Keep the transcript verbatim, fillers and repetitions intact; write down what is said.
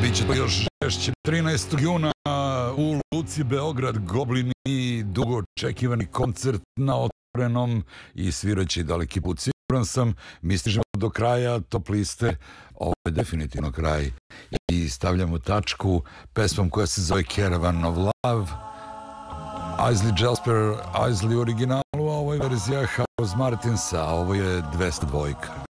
Biće to još žešće. trinaestog juna u Luci Beograd, Goblini, dugo očekivani koncert na otvorenom i sviraće Daleki put. Siguran sam, mi stižemo do kraja top liste, ovo je definitivno kraj i stavljamo tačku pesmom koja se zove Caravan of Love. Isley Jasper, Isley originalu, a ovo je verzija House Martinsa, a ovo je dvesta dva.